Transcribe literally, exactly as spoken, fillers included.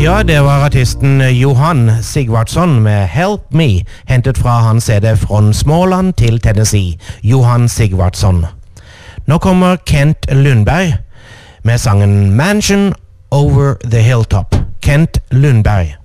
Ja, det var artisten Johan Sigvardsson med Help Me, hentet fra hans C D Fra Småland til Tennessee. Johan Sigvardsson. Nå kommer Kent Lundberg med sangen Mansion Over the Hilltop. Kent Lundberg.